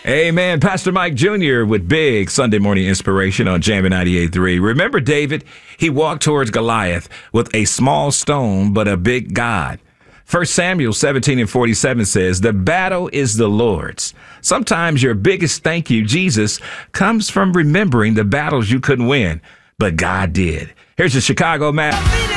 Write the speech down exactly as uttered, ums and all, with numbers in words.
Amen. Pastor Mike Junior with big Sunday morning inspiration on Jammin' ninety-eight point three. Remember David? He walked towards Goliath with a small stone, but a big God. First Samuel seventeen and forty-seven says, the battle is the Lord's. Sometimes your biggest thank you, Jesus, comes from remembering the battles you couldn't win, but God did. Here's the Chicago map.